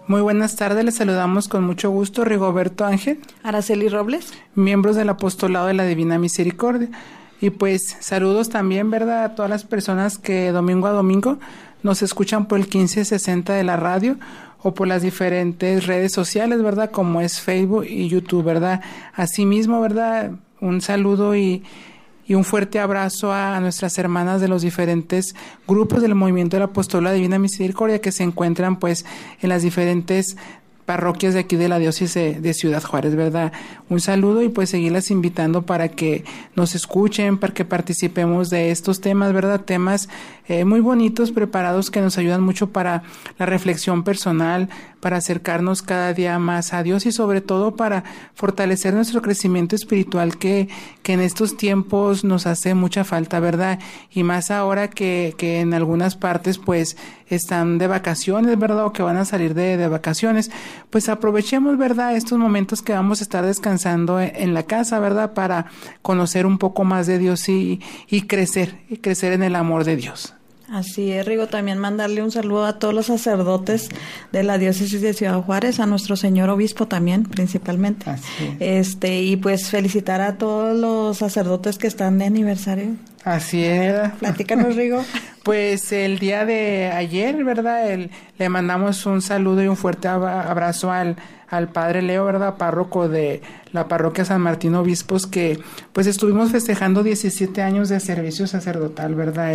Muy buenas tardes, les saludamos con mucho gusto Rigoberto Ángel, Araceli Robles, miembros del Apostolado de la Divina Misericordia. Y pues saludos también, ¿verdad?, a todas las personas que domingo a domingo nos escuchan por el 1560 de la radio o por las diferentes redes sociales, ¿verdad?, como es Facebook y YouTube, ¿verdad? Asimismo, ¿verdad?, un saludo y un fuerte abrazo a nuestras hermanas de los diferentes grupos del Movimiento del Apostolado de la Divina Misericordia que se encuentran pues en las diferentes parroquias de aquí de la diócesis de Ciudad Juárez, ¿verdad? Un saludo y pues seguirlas invitando para que nos escuchen, para que participemos de estos temas, ¿verdad? Temas muy bonitos, preparados, que nos ayudan mucho para la reflexión personal, para acercarnos cada día más a Dios y sobre todo para fortalecer nuestro crecimiento espiritual que en estos tiempos nos hace mucha falta, ¿verdad? Y más ahora que en algunas partes pues están de vacaciones, ¿verdad? O que van a salir de vacaciones, pues aprovechemos, ¿verdad?, estos momentos que vamos a estar descansando en la casa, ¿verdad?, para conocer un poco más de Dios y crecer en el amor de Dios. Así es, Rigo, también mandarle un saludo a todos los sacerdotes de la diócesis de Ciudad Juárez, a nuestro señor obispo también, principalmente. Así es. Y pues felicitar a todos los sacerdotes que están de aniversario. Así es. Platícanos, Rigo. Pues el día de ayer, ¿verdad?, le mandamos un saludo y un fuerte abrazo al padre Leo, ¿verdad?, párroco de la parroquia San Martín Obispos, que pues estuvimos festejando 17 años de servicio sacerdotal, ¿verdad?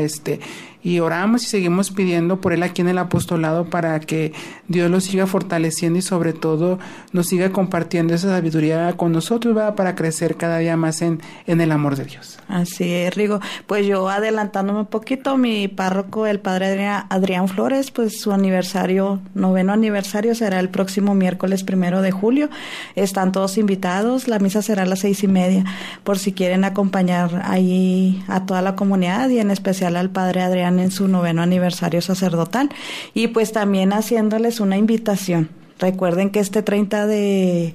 Y oramos y seguimos pidiendo por él aquí en el apostolado para que Dios lo siga fortaleciendo y sobre todo nos siga compartiendo esa sabiduría con nosotros, ¿verdad?, para crecer cada día más en el amor de Dios. Así es, Rigo. Pues yo adelantándome un poquito, mi párroco, el padre Adrián Flores, pues su noveno aniversario será el próximo miércoles 1 de julio. Están todos invitados. La misa será a las 6:30, por si quieren acompañar ahí a toda la comunidad y en especial al padre Adrián en su noveno aniversario sacerdotal. Y pues también haciéndoles una invitación. Recuerden que este 30 de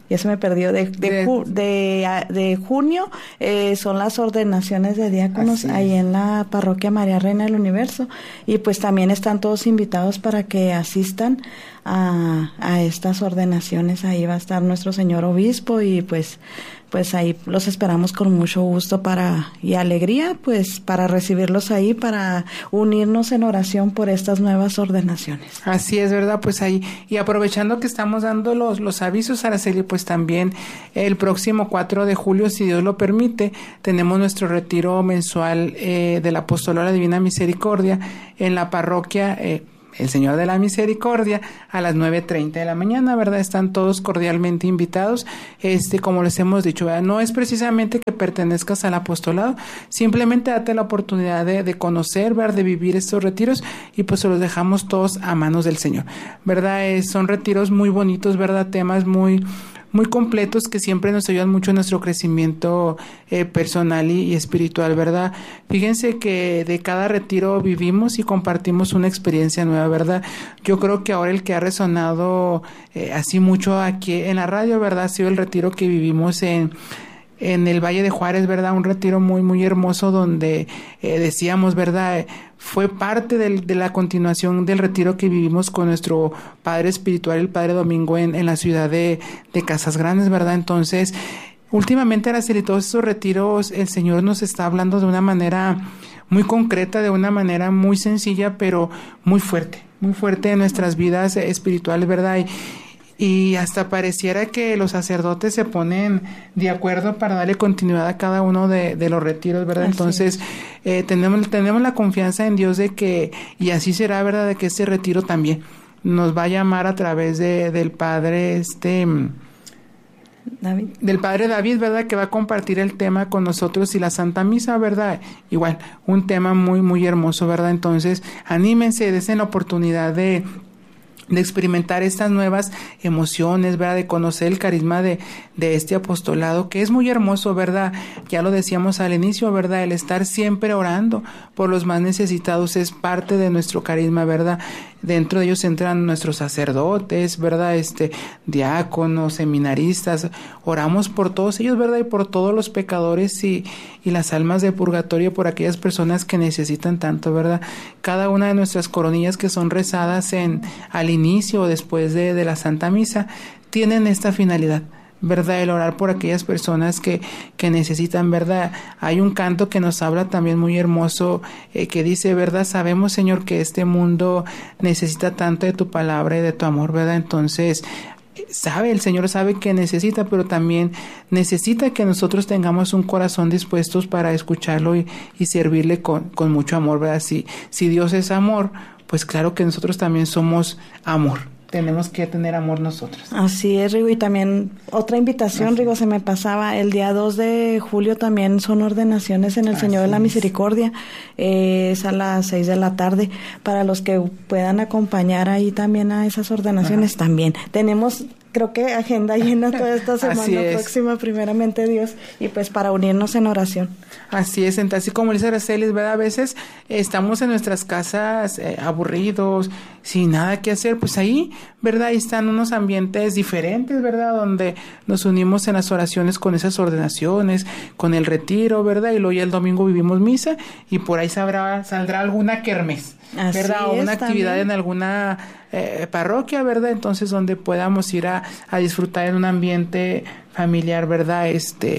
junio son las ordenaciones de diáconos ahí en la parroquia María Reina del Universo, y pues también están todos invitados para que asistan a estas ordenaciones. Ahí va a estar nuestro señor obispo y pues ahí los esperamos con mucho gusto y alegría, pues para recibirlos ahí, para unirnos en oración por estas nuevas ordenaciones. Así es, ¿verdad? Pues ahí, y aprovechando que estamos dando los avisos, Araceli, pues también el próximo 4 de julio, si Dios lo permite, tenemos nuestro retiro mensual del Apostolado de la Divina Misericordia en la parroquia El Señor de la Misericordia a las 9:30 de la mañana, ¿verdad? Están todos cordialmente invitados. Como les hemos dicho, ¿verdad?, no es precisamente que pertenezcas al apostolado, simplemente date la oportunidad de conocer, ¿verdad?, de vivir estos retiros y pues se los dejamos todos a manos del Señor, ¿verdad? Son retiros muy bonitos, ¿verdad?, temas muy completos que siempre nos ayudan mucho en nuestro crecimiento personal y espiritual, ¿verdad? Fíjense que de cada retiro vivimos y compartimos una experiencia nueva, ¿verdad? Yo creo que ahora el que ha resonado así mucho aquí en la radio, ¿verdad?, ha sido el retiro que vivimos en el Valle de Juárez, ¿verdad? Un retiro muy, muy hermoso donde decíamos, ¿verdad?, fue parte de la continuación del retiro que vivimos con nuestro padre espiritual, el padre Domingo, en la ciudad de Casas Grandes, ¿verdad? Entonces, últimamente, Araceli, todos estos retiros, el Señor nos está hablando de una manera muy concreta, de una manera muy sencilla, pero muy fuerte en nuestras vidas espirituales, ¿verdad? Y hasta pareciera que los sacerdotes se ponen de acuerdo para darle continuidad a cada uno de los retiros, ¿verdad? Así Entonces, tenemos la confianza en Dios de que, y así será, ¿verdad?, de que este retiro también nos va a llamar a través del Padre David. Del Padre David, ¿verdad?, que va a compartir el tema con nosotros, y la Santa Misa, ¿verdad? Igual, un tema muy, muy hermoso, ¿verdad? Entonces, anímense, desen la oportunidad de experimentar estas nuevas emociones, ¿verdad?, de conocer el carisma de este apostolado, que es muy hermoso, ¿verdad? Ya lo decíamos al inicio, ¿verdad? El estar siempre orando por los más necesitados es parte de nuestro carisma, ¿verdad? dentro de ellos entran nuestros sacerdotes, ¿verdad? Diáconos, seminaristas, oramos por todos ellos, ¿verdad? Y por todos los pecadores y las almas de purgatorio, por aquellas personas que necesitan tanto, ¿verdad? Cada una de nuestras coronillas que son rezadas al inicio o después de la Santa Misa, tienen esta finalidad, ¿verdad? El orar por aquellas personas que necesitan, ¿verdad? Hay un canto que nos habla también muy hermoso, que dice, ¿verdad? Sabemos, Señor, que este mundo necesita tanto de tu palabra y de tu amor, ¿verdad? Entonces, el Señor sabe que necesita, pero también necesita que nosotros tengamos un corazón dispuestos para escucharlo y servirle con mucho amor, ¿verdad? Si Dios es amor, pues claro que nosotros también somos amor. Tenemos que tener amor nosotros. Así es, Rigo, y también otra invitación, Rigo, se me pasaba, el día 2 de julio también son ordenaciones en el Señor de la Misericordia, es a las 6 de la tarde, para los que puedan acompañar ahí también a esas ordenaciones. También tenemos, creo que agenda llena toda esta semana próxima, primeramente Dios, y pues para unirnos en oración. Así es, así como dice Araceli, ¿verdad? A veces estamos en nuestras casas aburridos, sin nada que hacer, pues ahí, ¿verdad? Ahí están unos ambientes diferentes, ¿verdad? Donde nos unimos en las oraciones con esas ordenaciones, con el retiro, ¿verdad? Y luego ya el domingo vivimos misa y por ahí saldrá alguna kermés, ¿verdad? O una actividad también en alguna parroquia, ¿verdad? Entonces donde podamos ir a disfrutar en un ambiente familiar, ¿verdad?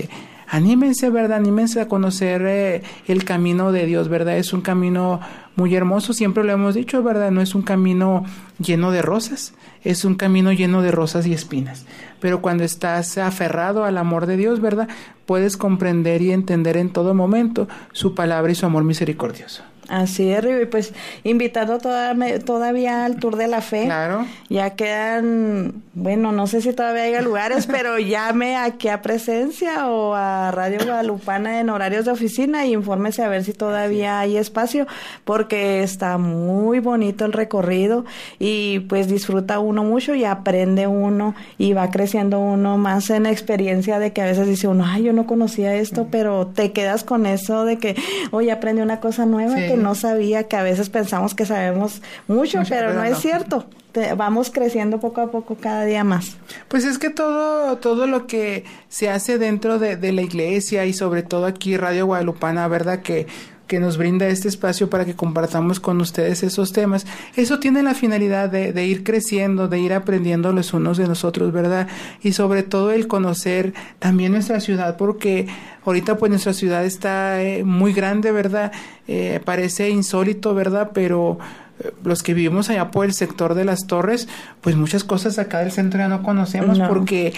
Anímense, ¿verdad? Anímense a conocer el camino de Dios, ¿verdad? Es un camino muy hermoso, siempre lo hemos dicho, ¿verdad? No es un camino lleno de rosas, es un camino lleno de rosas y espinas. Pero cuando estás aferrado al amor de Dios, ¿verdad? Puedes comprender y entender en todo momento su palabra y su amor misericordioso. Así es, Rigo, y pues invitando todavía al Tour de la Fe. Claro. Ya quedan, bueno, no sé si todavía hay lugares, pero llame aquí a Presencia o a Radio Guadalupana en horarios de oficina y infórmese a ver si todavía hay espacio, porque está muy bonito el recorrido y pues disfruta uno mucho y aprende uno y va creciendo uno más en experiencia de que a veces dice uno, ay, yo no conocía esto, pero te quedas con eso de que, oye, aprendí una cosa nueva que no sabía, que a veces pensamos que sabemos mucho, pero no es cierto. Vamos creciendo poco a poco cada día más. Pues es que todo lo que se hace dentro de la iglesia y sobre todo aquí Radio Guadalupana, ¿verdad? Que nos brinda este espacio para que compartamos con ustedes esos temas. Eso tiene la finalidad de ir creciendo, de ir aprendiendo los unos de nosotros, ¿verdad? Y sobre todo el conocer también nuestra ciudad, porque ahorita pues nuestra ciudad está muy grande, ¿verdad? Parece insólito, ¿verdad? Pero los que vivimos allá por el sector de las Torres, pues muchas cosas acá del centro ya no conocemos porque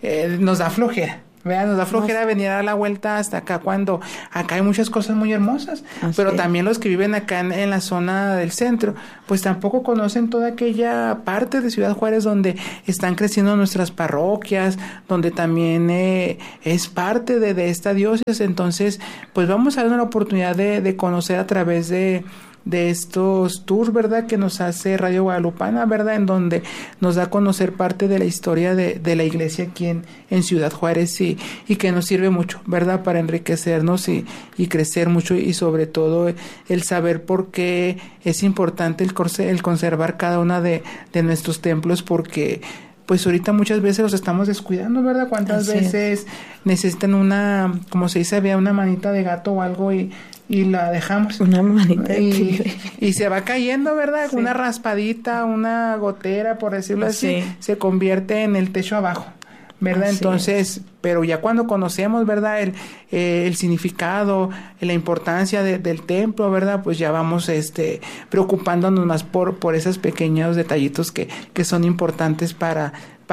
nos da flojera. Vean, nos da flojera venir a dar la vuelta hasta acá cuando acá hay muchas cosas muy hermosas, pero también los que viven acá en la zona del centro, pues tampoco conocen toda aquella parte de Ciudad Juárez donde están creciendo nuestras parroquias, donde también es parte de esta diócesis. Entonces, pues vamos a dar una oportunidad de conocer a través de estos tours, ¿verdad? Que nos hace Radio Guadalupana, ¿verdad? En donde nos da a conocer parte de la historia de la iglesia aquí en Ciudad Juárez y que nos sirve mucho, ¿verdad? Para enriquecernos y crecer mucho y sobre todo el saber por qué es importante el conservar cada una de nuestros templos, porque pues ahorita muchas veces los estamos descuidando, ¿verdad? ¿Cuántas veces necesitan como se dice, había una manita de gato o algo y la dejamos? Una manita de tigre. Y se va cayendo, ¿verdad? Sí. Una raspadita, una gotera, por decirlo así, se convierte en el techo abajo, ¿verdad? Así entonces, pero ya cuando conocemos, ¿verdad? El significado, la importancia del templo, ¿verdad? Pues ya vamos preocupándonos más por esos pequeños detallitos que son importantes para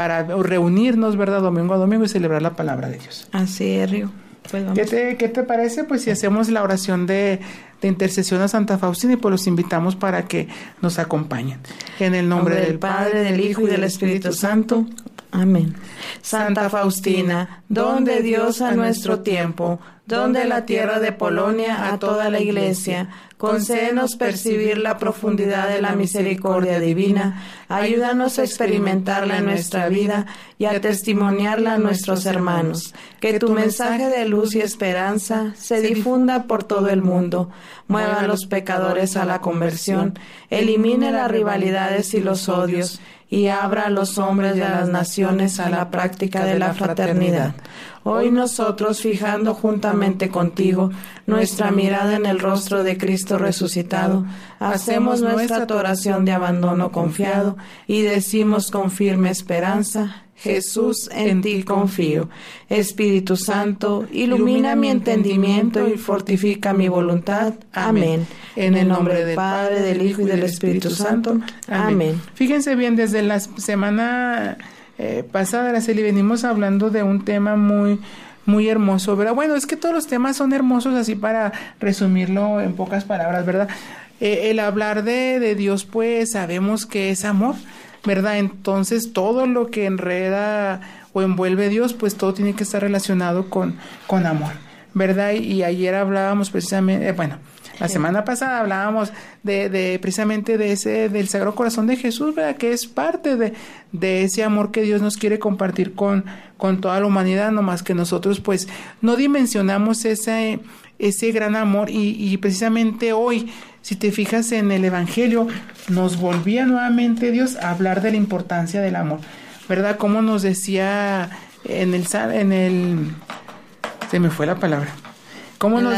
reunirnos, ¿verdad? Domingo a domingo y celebrar la palabra de Dios. Así es, Río. Pues ¿Qué te parece? Pues si hacemos la oración de intercesión a Santa Faustina y pues los invitamos para que nos acompañen. En el nombre del Padre, del Hijo y del Espíritu Santo. Amén. Santa Faustina, don de Dios a nuestro tiempo, don de la tierra de Polonia a toda la Iglesia, concédenos percibir la profundidad de la misericordia divina, ayúdanos a experimentarla en nuestra vida y a testimoniarla a nuestros hermanos. Que tu mensaje de luz y esperanza se difunda por todo el mundo, mueva a los pecadores a la conversión, elimine las rivalidades y los odios, y abra a los hombres de las naciones a la práctica de la fraternidad. Hoy nosotros, fijando juntamente contigo nuestra mirada en el rostro de Cristo resucitado, hacemos nuestra oración de abandono confiado y decimos con firme esperanza: Jesús, en ti confío. Espíritu Santo, ilumina mi entendimiento y fortifica mi voluntad. Amén. En el nombre del Padre, del Hijo y del Espíritu Santo. Amén. Fíjense bien, desde la semana pasada, Araceli, venimos hablando de un tema muy hermoso, ¿verdad? Bueno, es que todos los temas son hermosos, así para resumirlo en pocas palabras, ¿verdad? El hablar de Dios, pues sabemos que es amor, ¿verdad? Entonces todo lo que enreda o envuelve a Dios, pues todo tiene que estar relacionado con amor, ¿verdad? Y ayer hablábamos precisamente, la semana pasada hablábamos de precisamente del Sagrado Corazón de Jesús, ¿verdad? Que es parte de ese amor que Dios nos quiere compartir con toda la humanidad, no más que nosotros pues no dimensionamos ese gran amor y precisamente hoy, si te fijas en el Evangelio, nos volvía nuevamente Dios a hablar de la importancia del amor, ¿verdad? Como nos decía se me fue la palabra. ¿Cómo nos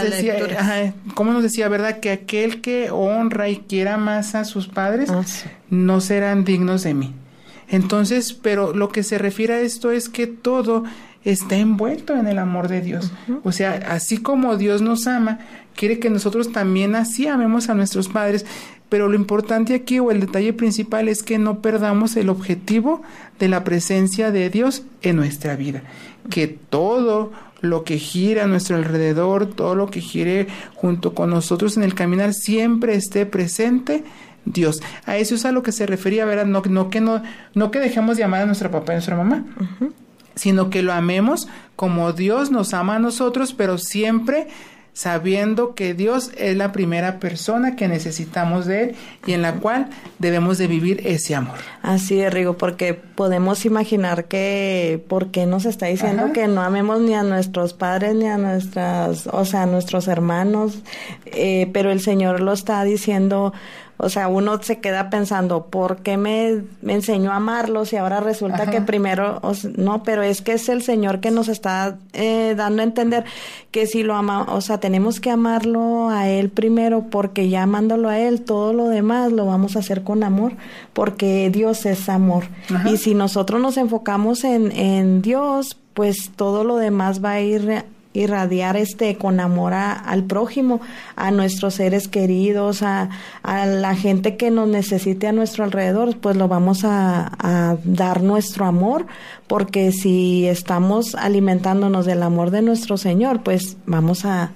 decía, verdad? Que aquel que honra y quiera más a sus padres no serán dignos de mí. Entonces, pero lo que se refiere a esto es que todo está envuelto en el amor de Dios. Uh-huh. O sea, así como Dios nos ama, quiere que nosotros también así amemos a nuestros padres. Pero lo importante aquí, o el detalle principal, es que no perdamos el objetivo de la presencia de Dios en nuestra vida. Que todo lo que gira a nuestro alrededor, todo lo que gire junto con nosotros en el caminar, siempre esté presente Dios. A eso es a lo que se refería, ¿verdad? No que dejemos de amar a nuestro papá y a nuestra mamá, uh-huh, sino que lo amemos como Dios nos ama a nosotros, pero siempre sabiendo que Dios es la primera persona que necesitamos de Él y en la cual debemos de vivir ese amor. Así es, Rigo, porque podemos imaginar que, ¿por qué nos está diciendo Ajá. que no amemos ni a nuestros padres ni a nuestros hermanos? Pero el Señor lo está diciendo. O sea, uno se queda pensando, ¿por qué me enseñó a amarlos y ahora resulta Ajá. que primero... no, pero es que es el Señor que nos está dando a entender que si lo amamos, o sea, tenemos que amarlo a Él primero, porque ya amándolo a Él, todo lo demás lo vamos a hacer con amor, porque Dios es amor. Ajá. Y si nosotros nos enfocamos en Dios, pues todo lo demás va a irradiar con amor al prójimo, a nuestros seres queridos, a la gente que nos necesite a nuestro alrededor, pues lo vamos a dar nuestro amor, porque si estamos alimentándonos del amor de nuestro Señor, pues vamos a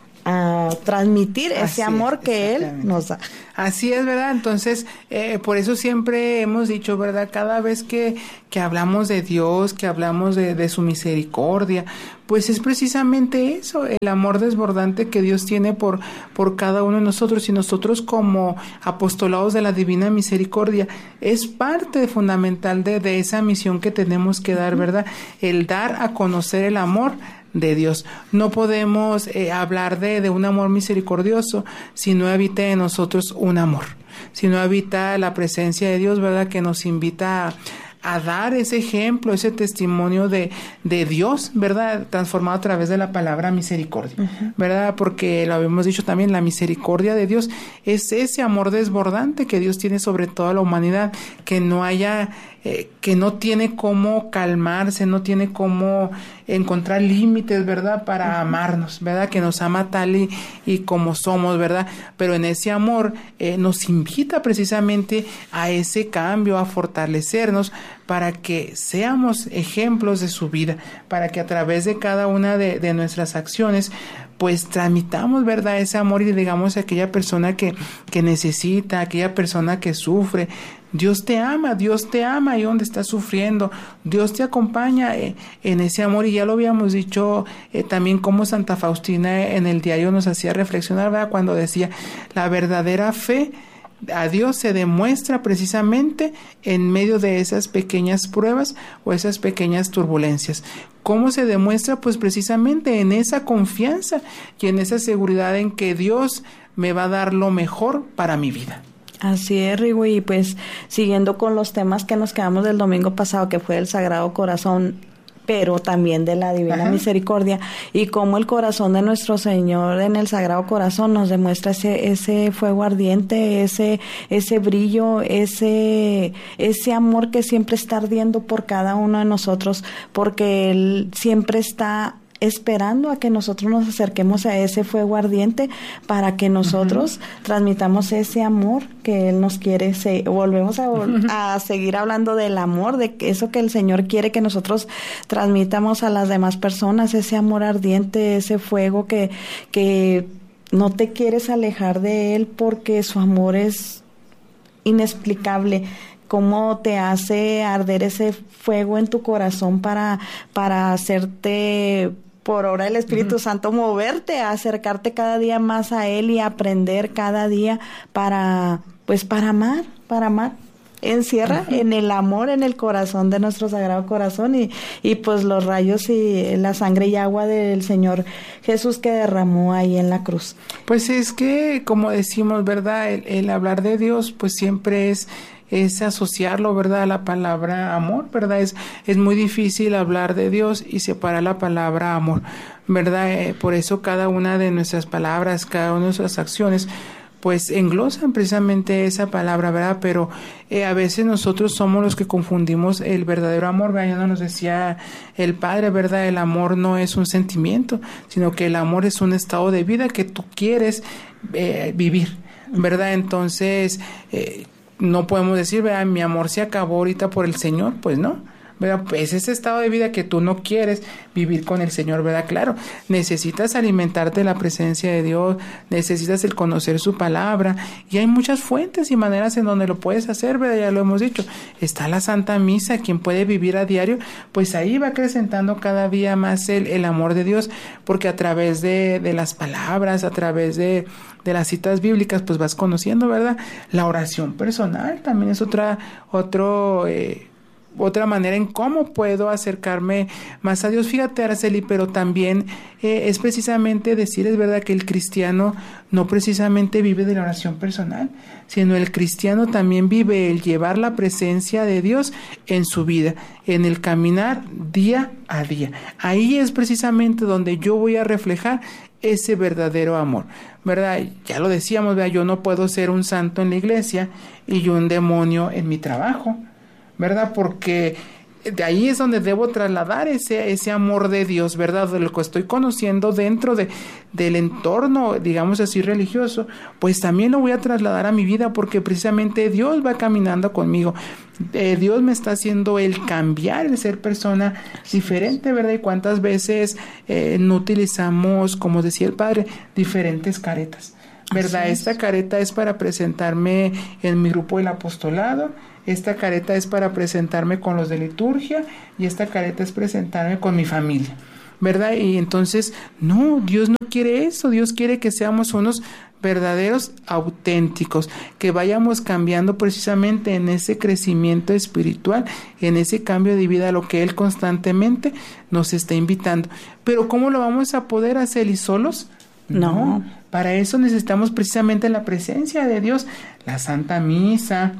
transmitir ese amor que Él nos da. Así es, ¿verdad? Entonces, por eso siempre hemos dicho, ¿verdad? Cada vez que hablamos de Dios, que hablamos de su misericordia, pues es precisamente eso, el amor desbordante que Dios tiene por cada uno de nosotros, y nosotros como apostolados de la Divina Misericordia, es parte fundamental de esa misión que tenemos que dar, ¿verdad? El dar a conocer el amor de Dios. No podemos hablar de un amor misericordioso si no habita en nosotros un amor, si no habita la presencia de Dios, ¿verdad? Que nos invita a dar ese ejemplo, ese testimonio de Dios, ¿verdad? Transformado a través de la palabra misericordia, uh-huh. ¿verdad? Porque lo habíamos dicho también, la misericordia de Dios es ese amor desbordante que Dios tiene sobre toda la humanidad, que no tiene cómo calmarse, no tiene cómo encontrar límites, ¿verdad? Para uh-huh. amarnos, ¿verdad? Que nos ama tal y como somos, ¿verdad? Pero en ese amor nos invita precisamente a ese cambio, a fortalecernos para que seamos ejemplos de su vida, para que a través de cada una de nuestras acciones pues transmitamos, ¿verdad?, ese amor y digamos a aquella persona que necesita, a aquella persona que sufre, Dios te ama ahí donde estás sufriendo, Dios te acompaña en ese amor. Y ya lo habíamos dicho también como Santa Faustina en el diario nos hacía reflexionar, ¿verdad?, cuando decía, la verdadera fe a Dios se demuestra precisamente en medio de esas pequeñas pruebas o esas pequeñas turbulencias. ¿Cómo se demuestra? Pues precisamente en esa confianza y en esa seguridad en que Dios me va a dar lo mejor para mi vida. Así es, Rigo, y pues siguiendo con los temas que nos quedamos del domingo pasado, que fue el Sagrado Corazón, pero también de la Divina Misericordia, y cómo el corazón de nuestro Señor en el Sagrado Corazón nos demuestra ese fuego ardiente, ese brillo, ese amor que siempre está ardiendo por cada uno de nosotros, porque Él siempre está esperando a que nosotros nos acerquemos a ese fuego ardiente para que nosotros transmitamos ese amor que Él nos quiere. Volvemos a seguir hablando del amor, de eso que el Señor quiere que nosotros transmitamos a las demás personas, ese amor ardiente, ese fuego que no te quieres alejar de Él porque su amor es inexplicable. Cómo te hace arder ese fuego en tu corazón para hacerte, por obra del Espíritu Santo, moverte, a acercarte cada día más a Él y aprender cada día para amar. Encierra en el amor, en el corazón de nuestro Sagrado Corazón y pues los rayos y la sangre y agua del Señor Jesús que derramó ahí en la cruz. Pues es que, como decimos, ¿verdad?, el hablar de Dios pues siempre es asociarlo, ¿verdad?, a la palabra amor, ¿verdad? Es muy difícil hablar de Dios y separar la palabra amor, ¿verdad? Por eso cada una de nuestras palabras, cada una de nuestras acciones, pues englosan precisamente esa palabra, ¿verdad? Pero a veces nosotros somos los que confundimos el verdadero amor, ¿verdad? Ya nos decía el Padre, ¿verdad? El amor no es un sentimiento, sino que el amor es un estado de vida que tú quieres vivir, ¿verdad? Entonces, no podemos decir, ¿verdad?, mi amor se acabó ahorita por el Señor, pues no, ¿verdad? Pues ese estado de vida que tú no quieres vivir con el Señor, ¿verdad? Claro, necesitas alimentarte de la presencia de Dios, necesitas el conocer su palabra, y hay muchas fuentes y maneras en donde lo puedes hacer, ¿verdad? Ya lo hemos dicho, está la Santa Misa, quien puede vivir a diario, pues ahí va acrecentando cada día más el amor de Dios, porque a través de las palabras, a través de las citas bíblicas, pues vas conociendo, ¿verdad? La oración personal también es otra manera en cómo puedo acercarme más a Dios. Fíjate, Araceli, pero también es precisamente decir, es verdad que el cristiano no precisamente vive de la oración personal, sino el cristiano también vive el llevar la presencia de Dios en su vida, en el caminar día a día. Ahí es precisamente donde yo voy a reflejar ese verdadero amor, ¿verdad? Ya lo decíamos, ¿verdad? Yo no puedo ser un santo en la iglesia y yo un demonio en mi trabajo, ¿verdad? Porque de ahí es donde debo trasladar ese amor de Dios, ¿verdad? De lo que estoy conociendo dentro del entorno, digamos así, religioso, pues también lo voy a trasladar a mi vida, porque precisamente Dios va caminando conmigo. Dios me está haciendo el cambiar, el ser persona diferente, ¿verdad? Y cuántas veces no utilizamos, como decía el Padre, diferentes caretas, ¿verdad? Esta careta es para presentarme en mi grupo del apostolado, esta careta es para presentarme con los de liturgia y esta careta es presentarme con mi familia, ¿verdad? Y entonces, no, Dios no quiere eso, Dios quiere que seamos unos verdaderos auténticos, que vayamos cambiando precisamente en ese crecimiento espiritual, en ese cambio de vida a lo que Él constantemente nos está invitando. Pero ¿cómo lo vamos a poder hacer y solos? No, para eso necesitamos precisamente la presencia de Dios, la Santa Misa,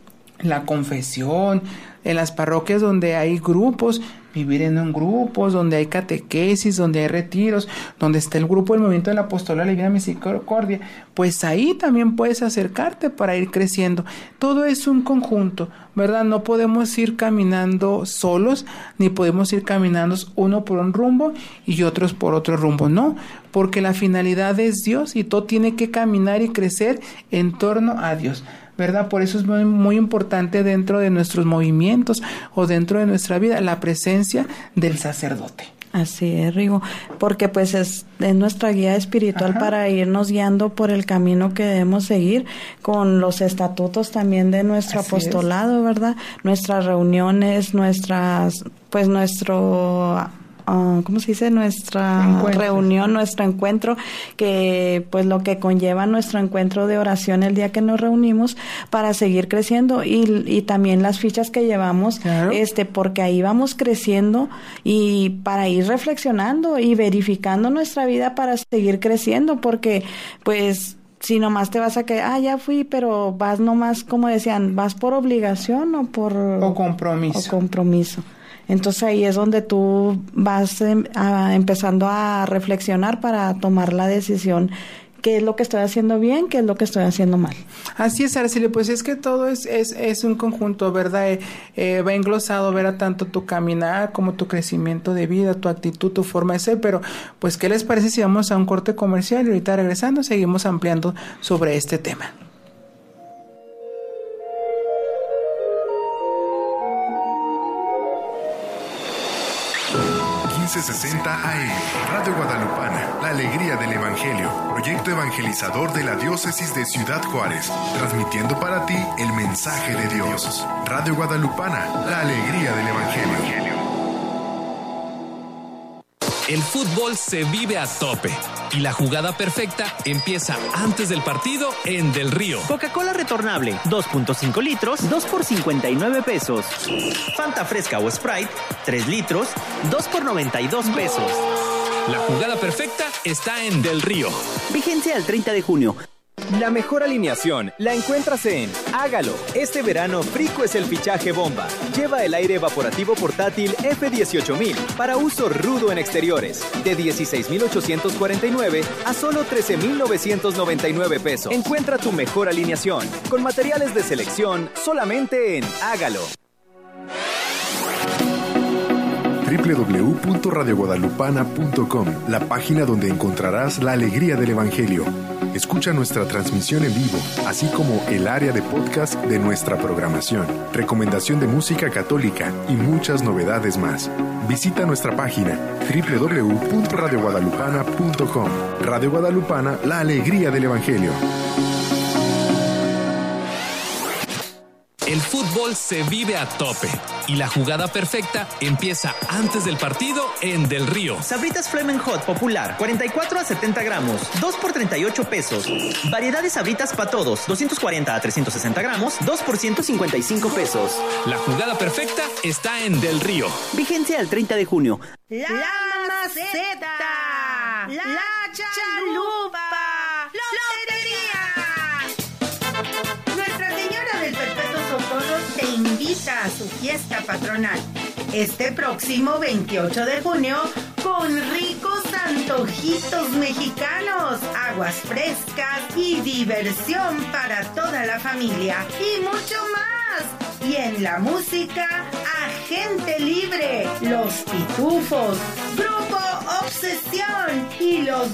la confesión, en las parroquias donde hay grupos, vivir en grupos, donde hay catequesis, donde hay retiros, donde está el grupo del Movimiento del Apostolado de la Divina Misericordia, pues ahí también puedes acercarte para ir creciendo. Todo es un conjunto, ¿verdad? No podemos ir caminando solos, ni podemos ir caminando uno por un rumbo y otros por otro rumbo, no, porque la finalidad es Dios y todo tiene que caminar y crecer en torno a Dios, ¿verdad? Por eso es muy, muy importante dentro de nuestros movimientos o dentro de nuestra vida la presencia del sacerdote. Así es, Rigo, porque pues es nuestra guía espiritual. Ajá. Para irnos guiando por el camino que debemos seguir, con los estatutos también de nuestro Así apostolado, es. ¿Verdad? Nuestras reuniones, nuestro... ¿cómo se dice? Nuestra reunión, nuestro encuentro, que pues lo que conlleva nuestro encuentro de oración el día que nos reunimos para seguir creciendo, y también las fichas que llevamos, claro. Porque ahí vamos creciendo, y para ir reflexionando y verificando nuestra vida para seguir creciendo, porque pues si nomás te vas a que, ya fui, pero vas nomás, como decían, vas por obligación o por... O compromiso. Entonces ahí es donde tú vas empezando a reflexionar para tomar la decisión, qué es lo que estoy haciendo bien, qué es lo que estoy haciendo mal. Así es, Araceli, pues es que todo es un conjunto, ¿verdad? Va englosado, ver tanto tu caminar como tu crecimiento de vida, tu actitud, tu forma de ser, pero pues ¿qué les parece si vamos a un corte comercial y ahorita regresando seguimos ampliando sobre este tema? 1560 AM, Radio Guadalupana, la alegría del Evangelio, proyecto evangelizador de la diócesis de Ciudad Juárez, transmitiendo para ti el mensaje de Dios. Radio Guadalupana, la alegría del Evangelio. El fútbol se vive a tope y la jugada perfecta empieza antes del partido en Del Río. Coca-Cola retornable, 2.5 litros, 2 por 59 pesos. Fanta fresca o Sprite, 3 litros, 2 por 92 pesos. La jugada perfecta está en Del Río. Vigencia al 30 de junio. La mejor alineación la encuentras en Hágalo. Este verano Frico es el fichaje bomba. Lleva el aire evaporativo portátil F18000 para uso rudo en exteriores, de 16,849 a solo 13,999 pesos. Encuentra tu mejor alineación con materiales de selección solamente en Hágalo. www.radioguadalupana.com, la página donde encontrarás la alegría del Evangelio. Escucha nuestra transmisión en vivo, así como el área de podcast de nuestra programación, recomendación de música católica y muchas novedades más. Visita nuestra página www.radioguadalupana.com. Radio Guadalupana, la alegría del Evangelio. El fútbol se vive a tope y la jugada perfecta empieza antes del partido en Del Río. Sabritas Flamin' Hot popular, 44 a 70 gramos, 2 por 38 pesos. Variedad de sabritas para todos, 240 a 360 gramos, 2 por 155 pesos. La jugada perfecta está en Del Río. Vigencia al 30 de junio. La maceta, la chalupa, lotería. Nuestra Señora del Perpetuo Socorro te invita a su fiesta patronal este próximo 28 de junio con ricos antojitos mexicanos, aguas frescas y diversión para toda la familia y mucho más. Y en la música, Agente Libre, Los Pitufos, Grupo Obsesión y los